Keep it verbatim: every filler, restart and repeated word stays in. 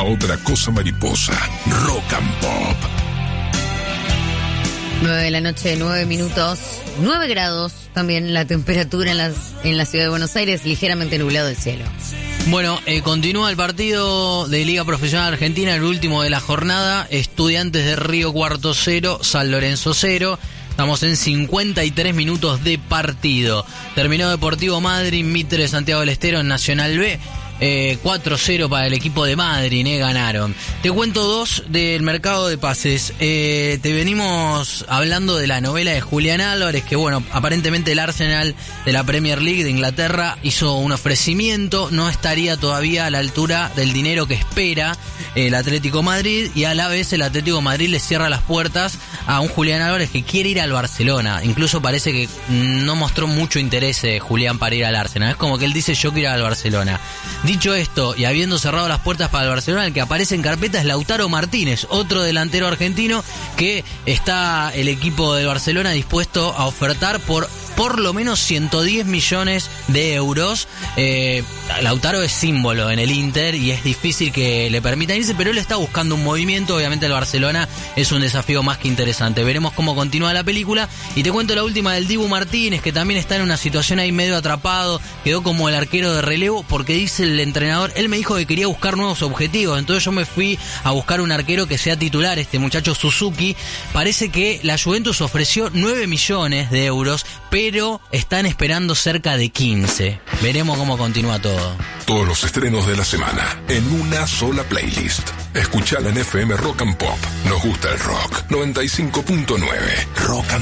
otra cosa mariposa. Rock and Pop. nueve de la noche, nueve minutos, nueve grados también la temperatura en, las, en la ciudad de Buenos Aires, ligeramente nublado el cielo. Bueno, eh, continúa el partido de Liga Profesional Argentina, el último de la jornada. Estudiantes de Río Cuarto cero, San Lorenzo cero. Estamos en cincuenta y tres minutos de partido. Terminó Deportivo Madryn, Mitre, Santiago del Estero en Nacional B. Eh, cuatro cero para el equipo de Madryn, eh, ganaron. Te cuento dos del mercado de pases. Eh, te venimos hablando de la novela de Julián Álvarez, que bueno, aparentemente el Arsenal de la Premier League de Inglaterra hizo un ofrecimiento, no estaría todavía a la altura del dinero que espera el Atlético Madrid, y a la vez el Atlético Madrid le cierra las puertas a un Julián Álvarez que quiere ir al Barcelona. Incluso parece que no mostró mucho interés eh, Julián para ir al Arsenal. Es como que él dice: yo quiero ir al Barcelona. Dicho esto, y habiendo cerrado las puertas para el Barcelona, el que aparece en carpeta es Lautaro Martínez, otro delantero argentino que está el equipo de Barcelona dispuesto a ofertar por por lo menos ciento diez millones de euros. Eh, Lautaro es símbolo en el Inter y es difícil que le permitan irse, pero él está buscando un movimiento. Obviamente el Barcelona es un desafío más que interesante. Veremos cómo continúa la película. Y te cuento la última del Dibu Martínez, que también está en una situación ahí medio atrapado. Quedó como el arquero de relevo porque dice el entrenador, él me dijo que quería buscar nuevos objetivos. Entonces yo me fui a buscar un arquero que sea titular, este muchacho Suzuki. Parece que la Juventus ofreció nueve millones de euros, pero están esperando cerca de quince. Veremos cómo continúa todo. Todos los estrenos de la semana en una sola playlist. Escuchala en F M Rock and Pop. Nos gusta el rock. noventa y cinco punto nueve. Rock and